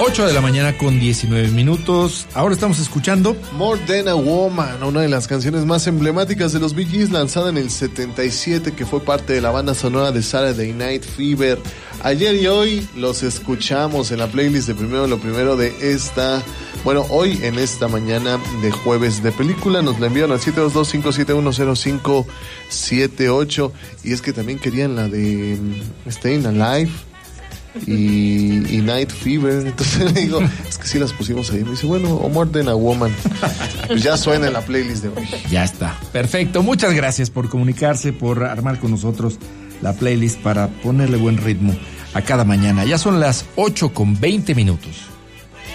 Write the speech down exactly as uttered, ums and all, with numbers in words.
ocho de la mañana con diecinueve minutos. Ahora estamos escuchando More Than a Woman, una de las canciones más emblemáticas de los Bee Gees, lanzada en el setenta y siete, que fue parte de la banda sonora de Saturday Night Fever. Ayer y hoy los escuchamos en la playlist de Primero lo Primero de esta, bueno, hoy en esta mañana de jueves de película. Nos la enviaron al siete dos dos, cinco siete uno, cero cinco siete ocho. Y es que también querían la de Staying Alive y, y Night Fever. Entonces le digo, es que sí las pusimos ahí. Me dice, bueno, o More Than a Woman. Pues ya suena en la playlist de hoy. Ya está, perfecto. Muchas gracias por comunicarse, por armar con nosotros la playlist para ponerle buen ritmo a cada mañana. Ya son las ocho con veinte minutos.